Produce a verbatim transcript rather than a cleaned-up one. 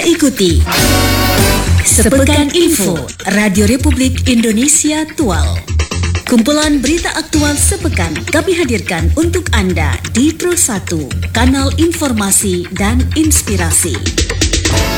Anda ikuti Sepekan Info Radio Republik Indonesia Tual. Kumpulan berita aktual sepekan kami hadirkan untuk Anda di Pro satu, kanal informasi dan inspirasi.